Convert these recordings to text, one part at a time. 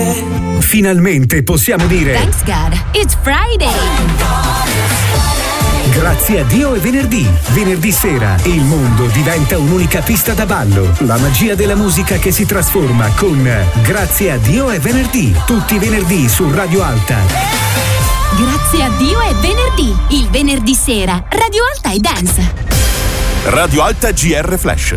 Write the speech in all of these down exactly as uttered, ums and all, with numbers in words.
Finalmente possiamo dire Thanks God, it's Friday! Grazie a Dio è venerdì. Venerdì sera il mondo diventa un'unica pista da ballo. La magia della musica che si trasforma con Grazie a Dio è venerdì. Tutti i venerdì su Radio Alta. Grazie a Dio è venerdì. Il venerdì sera Radio Alta e Dance. Radio Alta G R Flash.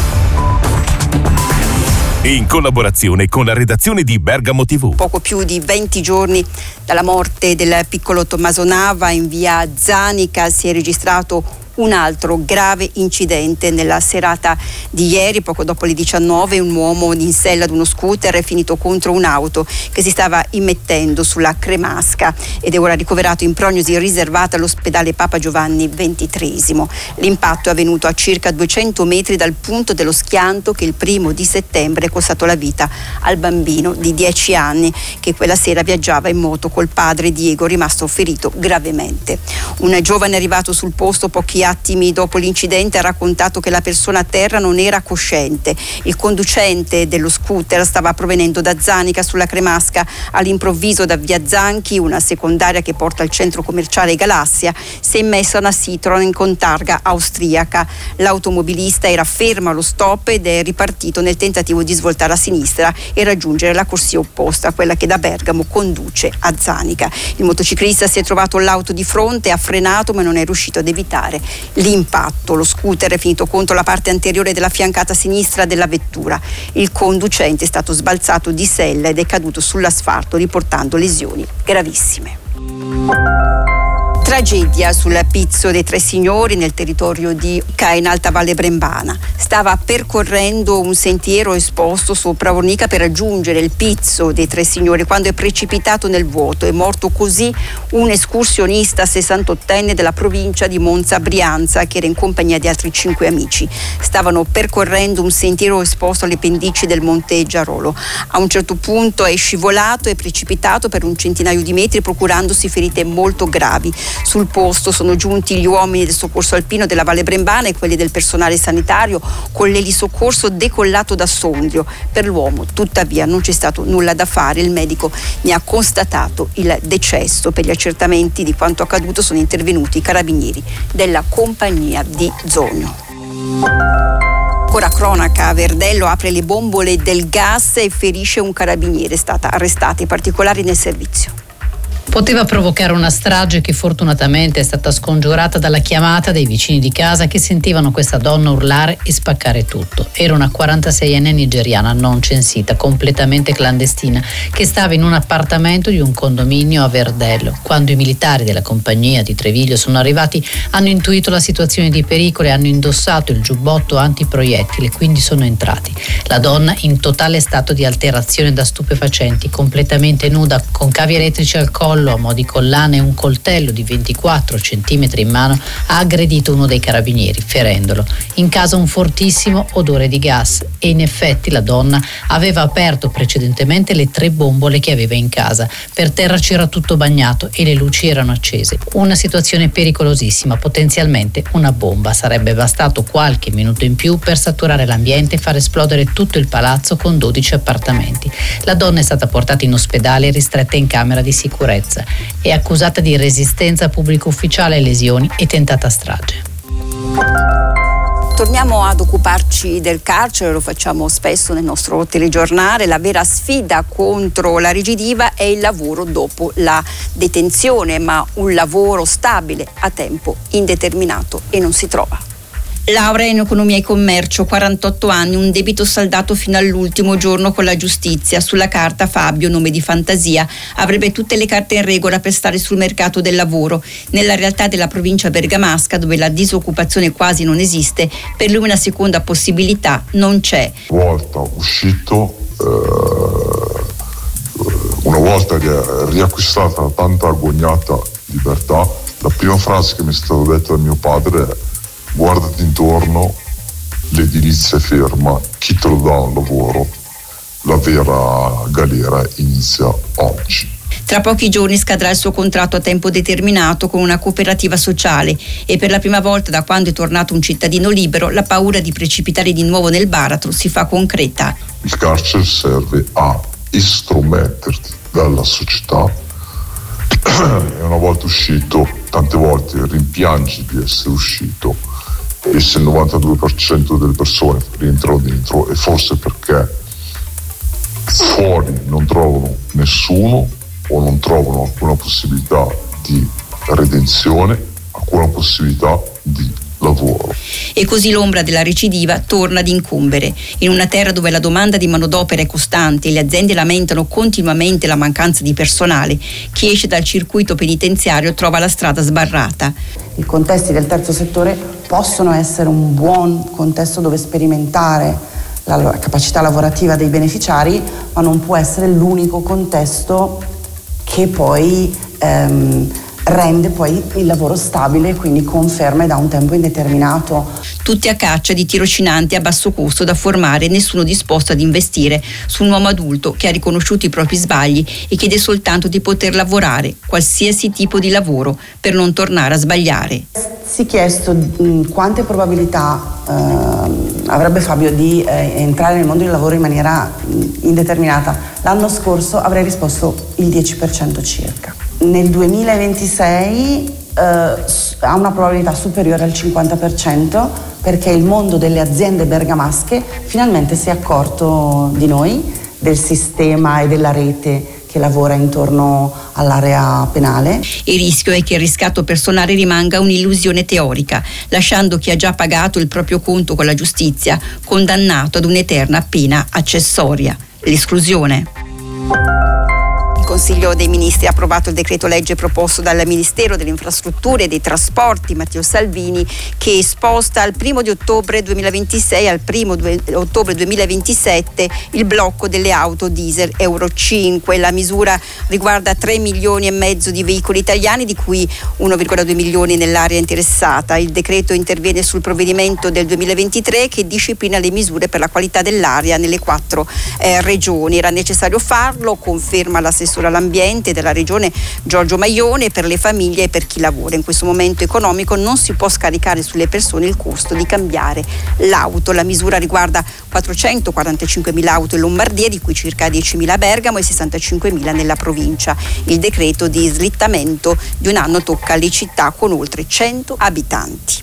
In collaborazione con la redazione di Bergamo tivù. Poco più di venti giorni dalla morte del piccolo Tommaso Nava, in via Zanica si è registrato un altro grave incidente nella serata di ieri. Poco dopo le diciannove un uomo in sella ad uno scooter è finito contro un'auto che si stava immettendo sulla Cremasca ed è ora ricoverato in prognosi riservata all'ospedale Papa Giovanni ventitreesimo. L'impatto è avvenuto a circa duecento metri dal punto dello schianto che il primo di settembre è costato la vita al bambino di dieci anni che quella sera viaggiava in moto col padre Diego, rimasto ferito gravemente. Un giovane arrivato sul posto pochi attimi dopo l'incidente ha raccontato che la persona a terra non era cosciente. Il conducente dello scooter stava provenendo da Zanica sulla Cremasca. All'improvviso da via Zanchi, una secondaria che porta al centro commerciale Galassia, si è immessa una Citroen con targa austriaca. L'automobilista era fermo allo stop ed è ripartito nel tentativo di svoltare a sinistra e raggiungere la corsia opposta, quella che da Bergamo conduce a Zanica. Il motociclista si è trovato l'auto di fronte, ha frenato ma non è riuscito ad evitare l'impatto. Lo scooter è finito contro la parte anteriore della fiancata sinistra della vettura. Il conducente è stato sbalzato di sella ed è caduto sull'asfalto riportando lesioni gravissime. Tragedia sul Pizzo dei Tre Signori nel territorio di Ca in Alta Valle Brembana. Stava percorrendo un sentiero esposto sopra Ornica per raggiungere il Pizzo dei Tre Signori quando è precipitato nel vuoto. È morto così un escursionista sessantottenne della provincia di Monza Brianza che era in compagnia di altri cinque amici. Stavano percorrendo un sentiero esposto alle pendici del Monte Giarolo. A un certo punto è scivolato e precipitato per un centinaio di metri procurandosi ferite molto gravi. Sul posto sono giunti gli uomini del soccorso alpino della Valle Brembana e quelli del personale sanitario con l'elisoccorso decollato da Sondrio. Per l'uomo tuttavia non c'è stato nulla da fare, il medico ne ha constatato il decesso. Per gli accertamenti di quanto accaduto sono intervenuti i carabinieri della compagnia di Zogno. Ancora cronaca, Verdello apre le bombole del gas e ferisce un carabiniere, è stata arrestata, i particolari nel servizio. Poteva provocare una strage che fortunatamente è stata scongiurata dalla chiamata dei vicini di casa che sentivano questa donna urlare e spaccare tutto. Era una quarantaseienne nigeriana non censita, completamente clandestina, che stava in un appartamento di un condominio a Verdello. Quando i militari della compagnia di Treviglio sono arrivati, hanno intuito la situazione di pericolo e hanno indossato il giubbotto antiproiettile, quindi sono entrati. La donna, in totale stato di alterazione da stupefacenti, completamente nuda, con cavi elettrici al collo, a mo' di collana e un coltello di ventiquattro centimetri in mano, ha aggredito uno dei carabinieri, ferendolo. In casa un fortissimo odore di gas e in effetti la donna aveva aperto precedentemente le tre bombole che aveva in casa. Per terra c'era tutto bagnato e le luci erano accese. Una situazione pericolosissima, potenzialmente una bomba. Sarebbe bastato qualche minuto in più per saturare l'ambiente e far esplodere tutto il palazzo con dodici appartamenti. La donna è stata portata in ospedale e ristretta in camera di sicurezza. È accusata di resistenza pubblico ufficiale e lesioni e tentata strage. Torniamo ad occuparci del carcere, lo facciamo spesso nel nostro telegiornale. La vera sfida contro la recidiva è il lavoro dopo la detenzione, ma un lavoro stabile a tempo indeterminato e non si trova. Laurea in economia e commercio, quarantotto anni, un debito saldato fino all'ultimo giorno con la giustizia. Sulla carta Fabio, nome di fantasia, avrebbe tutte le carte in regola per stare sul mercato del lavoro. Nella realtà della provincia bergamasca, dove la disoccupazione quasi non esiste, per lui una seconda possibilità non c'è. Volta uscito, eh, una volta riacquistata la tanta agognata libertà, la prima frase che mi è stata detta da mio padre è: guardati intorno, l'edilizia è ferma, chi te lo dà un lavoro? La vera galera inizia oggi. Tra pochi giorni scadrà il suo contratto a tempo determinato con una cooperativa sociale e per la prima volta da quando è tornato un cittadino libero la paura di precipitare di nuovo nel baratro si fa concreta. Il carcere serve a estrometterti dalla società e una volta uscito tante volte rimpiangi di essere uscito, e se il novantadue per cento delle persone rientrano dentro è forse perché fuori non trovano nessuno o non trovano alcuna possibilità di redenzione, alcuna possibilità di lavoro. E così l'ombra della recidiva torna ad incombere. In una terra dove la domanda di manodopera è costante e le aziende lamentano continuamente la mancanza di personale, chi esce dal circuito penitenziario trova la strada sbarrata. I contesti del terzo settore possono essere un buon contesto dove sperimentare la capacità lavorativa dei beneficiari, ma non può essere l'unico contesto che poi ehm, rende poi il lavoro stabile e quindi conferme da un tempo indeterminato. Tutti a caccia di tirocinanti a basso costo da formare, nessuno disposto ad investire su un uomo adulto che ha riconosciuto i propri sbagli e chiede soltanto di poter lavorare, qualsiasi tipo di lavoro, per non tornare a sbagliare. Si è chiesto mh, quante probabilità eh, avrebbe Fabio di eh, entrare nel mondo del lavoro in maniera mh, indeterminata. L'anno scorso avrei risposto il dieci per cento circa. Nel duemilaventisei eh, ha una probabilità superiore al cinquanta per cento, perché il mondo delle aziende bergamasche finalmente si è accorto di noi, del sistema e della rete che lavora intorno all'area penale. Il rischio è che il riscatto personale rimanga un'illusione teorica, lasciando chi ha già pagato il proprio conto con la giustizia condannato ad un'eterna pena accessoria, l'esclusione. Il Consiglio dei Ministri ha approvato il decreto legge proposto dal Ministero delle Infrastrutture e dei Trasporti Matteo Salvini, che sposta al primo di ottobre duemilaventisei al primo di ottobre duemilaventisette il blocco delle auto diesel Euro cinque. La misura riguarda tre milioni e mezzo di veicoli italiani, di cui uno virgola due milioni nell'area interessata. Il decreto interviene sul provvedimento del duemilaventitré che disciplina le misure per la qualità dell'aria nelle quattro eh, regioni. Era necessario farlo, conferma l'assessore all'ambiente della regione Giorgio Maione. Per le famiglie e per chi lavora in questo momento economico non si può scaricare sulle persone il costo di cambiare l'auto. La misura riguarda quattrocentoquarantacinquemila auto in Lombardia, di cui circa diecimila a Bergamo e sessantacinquemila nella provincia. Il decreto di slittamento di un anno tocca le città con oltre cento abitanti.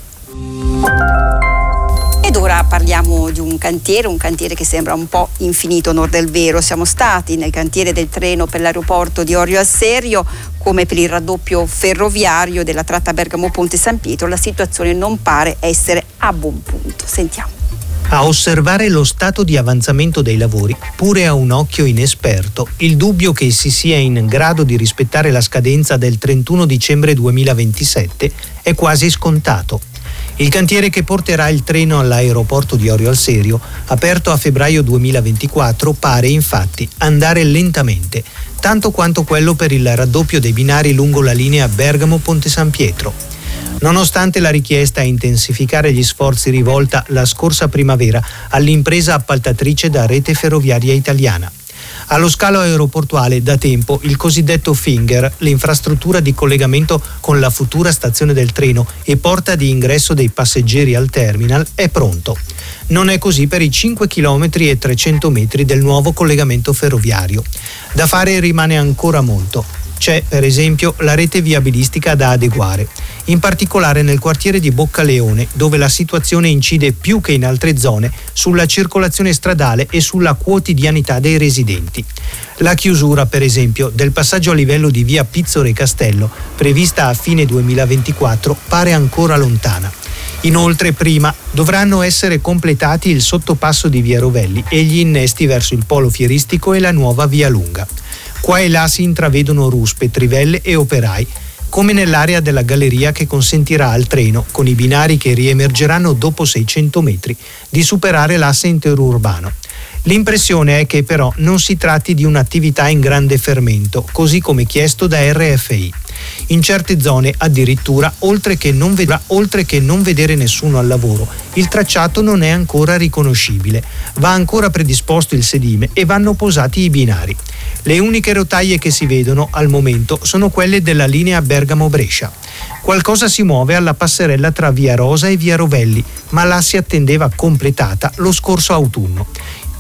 Ed ora parliamo di un cantiere, un cantiere che sembra un po' infinito, onor del vero. Siamo stati nel cantiere del treno per l'aeroporto di Orio al Serio, come per il raddoppio ferroviario della tratta Bergamo-Ponte San Pietro. La situazione non pare essere a buon punto. Sentiamo. A osservare lo stato di avanzamento dei lavori, pure a un occhio inesperto, il dubbio che si sia in grado di rispettare la scadenza del trentuno dicembre duemilaventisette è quasi scontato. Il cantiere che porterà il treno all'aeroporto di Orio al Serio, aperto a febbraio duemilaventiquattro, pare infatti andare lentamente, tanto quanto quello per il raddoppio dei binari lungo la linea Bergamo-Ponte San Pietro. Nonostante la richiesta a intensificare gli sforzi rivolta la scorsa primavera all'impresa appaltatrice da Rete Ferroviaria Italiana. Allo scalo aeroportuale da tempo il cosiddetto Finger, l'infrastruttura di collegamento con la futura stazione del treno e porta di ingresso dei passeggeri al terminal, è pronto. Non è così per i cinque chilometri e trecento metri del nuovo collegamento ferroviario. Da fare rimane ancora molto. C'è, per esempio, la rete viabilistica da adeguare, in particolare nel quartiere di Boccaleone, dove la situazione incide più che in altre zone sulla circolazione stradale e sulla quotidianità dei residenti. La chiusura, per esempio, del passaggio a livello di via Pizzore Castello, prevista a fine duemilaventiquattro, pare ancora lontana. Inoltre, prima dovranno essere completati il sottopasso di via Rovelli e gli innesti verso il polo fieristico e la nuova via Lunga. Qua e là si intravedono ruspe, trivelle e operai, come nell'area della galleria che consentirà al treno, con i binari che riemergeranno dopo seicento metri, di superare l'asse interurbano. L'impressione è che però non si tratti di un'attività in grande fermento, così come chiesto da R F I. In certe zone addirittura, oltre che non vedrà, oltre che non vedere nessuno al lavoro, il tracciato non è ancora riconoscibile. Va ancora predisposto il sedime e vanno posati i binari. Le uniche rotaie che si vedono al momento sono quelle della linea Bergamo-Brescia. Qualcosa si muove alla passerella tra via Rosa e via Rovelli, ma la si attendeva completata lo scorso autunno.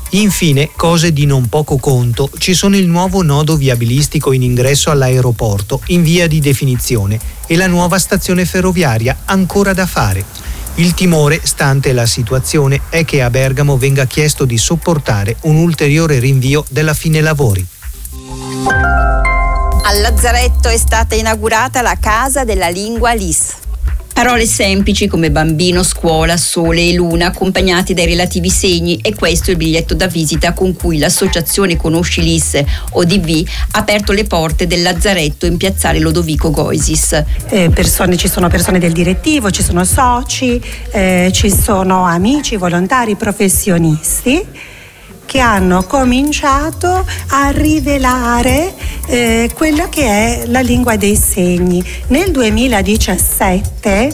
Infine, cose di non poco conto, ci sono il nuovo nodo viabilistico in ingresso all'aeroporto in via di definizione e la nuova stazione ferroviaria ancora da fare. Il timore, stante la situazione, è che a Bergamo venga chiesto di sopportare un ulteriore rinvio della fine lavori. Al Lazzaretto è stata inaugurata la Casa della Lingua L I S. Parole semplici come bambino, scuola, sole e luna, accompagnati dai relativi segni, e questo è il biglietto da visita con cui l'associazione Conosci l'I S O D V ha aperto le porte del Lazzaretto in piazzale Lodovico Goisis. Eh, persone, ci sono persone del direttivo, ci sono soci, eh, ci sono amici, volontari, professionisti che hanno cominciato a rivelare eh, quella che è la lingua dei segni. Nel duemiladiciassette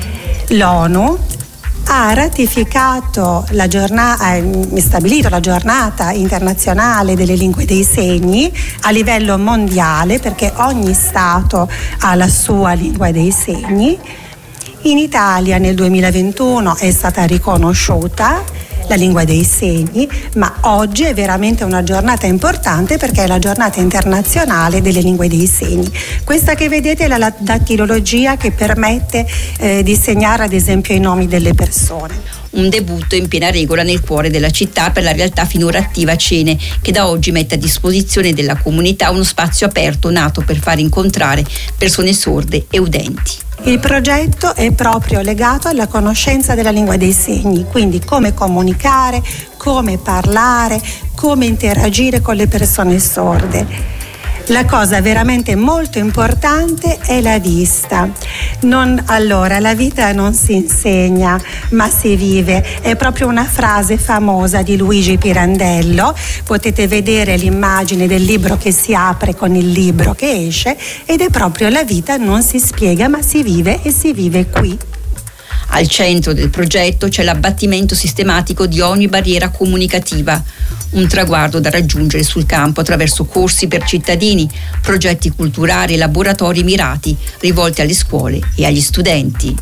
l'ONU ha ratificato la giornata, ha stabilito la giornata internazionale delle lingue dei segni a livello mondiale, perché ogni Stato ha la sua lingua dei segni. In Italia nel duemilaventuno è stata riconosciuta la lingua dei segni, ma oggi è veramente una giornata importante perché è la giornata internazionale delle lingue dei segni. Questa che vedete è la dattilologia che permette eh, di segnare ad esempio i nomi delle persone. Un debutto in piena regola nel cuore della città per la realtà finora attiva Cene, che da oggi mette a disposizione della comunità uno spazio aperto nato per far incontrare persone sorde e udenti. Il progetto è proprio legato alla conoscenza della lingua dei segni, quindi come comunicare, come parlare, come interagire con le persone sorde. La cosa veramente molto importante è la vista. Non, allora, la vita non si insegna, ma si vive. È proprio una frase famosa di Luigi Pirandello. Potete vedere l'immagine del libro che si apre con il libro che esce, ed è proprio la vita non si spiega, ma si vive, e si vive qui. Al centro del progetto c'è l'abbattimento sistematico di ogni barriera comunicativa, un traguardo da raggiungere sul campo attraverso corsi per cittadini, progetti culturali e laboratori mirati rivolti alle scuole e agli studenti.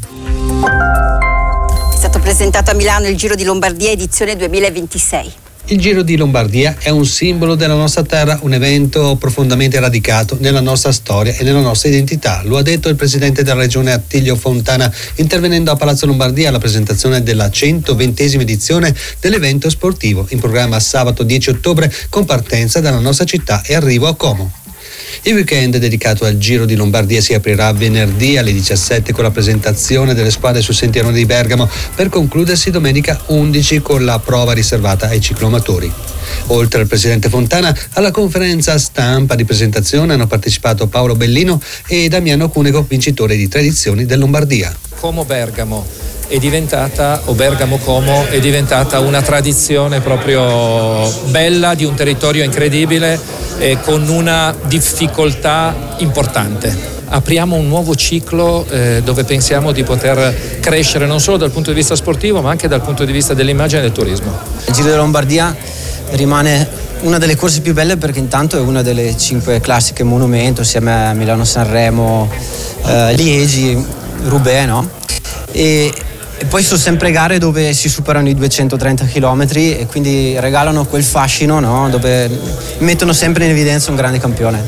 È stato presentato a Milano il Giro di Lombardia edizione duemilaventisei. Il Giro di Lombardia è un simbolo della nostra terra, un evento profondamente radicato nella nostra storia e nella nostra identità. Lo ha detto il presidente della regione Attilio Fontana intervenendo a Palazzo Lombardia alla presentazione della centoventesima edizione dell'evento sportivo, in programma sabato dieci ottobre con partenza dalla nostra città e arrivo a Como. Il weekend dedicato al Giro di Lombardia si aprirà venerdì alle diciassette con la presentazione delle squadre sul sentierone di Bergamo, per concludersi domenica undici con la prova riservata ai cicloamatori. Oltre al presidente Fontana, alla conferenza stampa di presentazione hanno partecipato Paolo Bellino e Damiano Cunego, vincitore di tre edizioni del Lombardia. Como Bergamo è diventata, o Bergamo Como è diventata una tradizione proprio bella di un territorio incredibile e con una difficoltà importante. Apriamo un nuovo ciclo eh, dove pensiamo di poter crescere non solo dal punto di vista sportivo ma anche dal punto di vista dell'immagine e del turismo. Il Giro della Lombardia rimane una delle corse più belle perché intanto è una delle cinque classiche monumento assieme a Milano-Sanremo, eh, Liegi, Roubaix, no? E, e poi sono sempre gare dove si superano i duecentotrenta chilometri e quindi regalano quel fascino, no? Dove mettono sempre in evidenza un grande campione.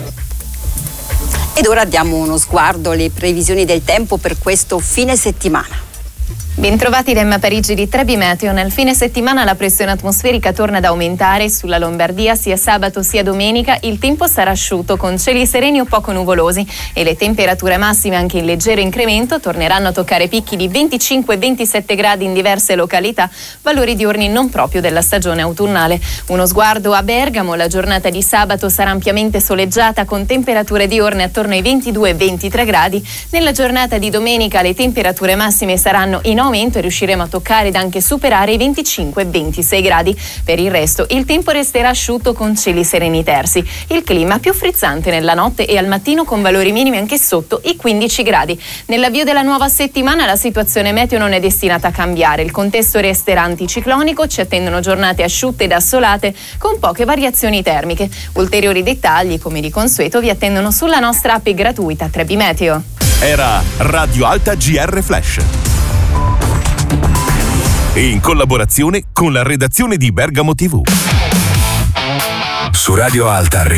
Ed ora diamo uno sguardo alle previsioni del tempo per questo fine settimana. Bentrovati da Emma Parigi di Trebi Meteo. Nel fine settimana la pressione atmosferica torna ad aumentare sulla Lombardia sia sabato sia domenica. Il tempo sarà asciutto con cieli sereni o poco nuvolosi e le temperature massime, anche in leggero incremento, torneranno a toccare picchi di venticinque ventisette gradi in diverse località, valori diurni non proprio della stagione autunnale. Uno sguardo a Bergamo: la giornata di sabato sarà ampiamente soleggiata con temperature diurne attorno ai ventidue ventitré gradi. Nella giornata di domenica le temperature massime saranno in aumento e riusciremo a toccare ed anche superare i venticinque ventisei gradi. Per il resto il tempo resterà asciutto con cieli sereni tersi. Il clima più frizzante nella notte e al mattino con valori minimi anche sotto i quindici gradi. Nell'avvio della nuova settimana la situazione meteo non è destinata a cambiare. Il contesto resterà anticiclonico, ci attendono giornate asciutte ed assolate con poche variazioni termiche. Ulteriori dettagli, come di consueto, vi attendono sulla nostra app gratuita Trebi Meteo. Era Radio Alta G R Flash. e in collaborazione con la redazione di Bergamo tivù. Su Radio Alta